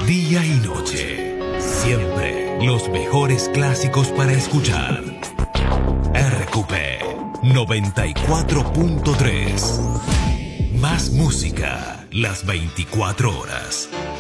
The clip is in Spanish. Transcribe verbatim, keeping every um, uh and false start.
Día y noche, siempre los mejores clásicos para escuchar. R Q P noventa y cuatro punto tres. Más música las veinticuatro horas.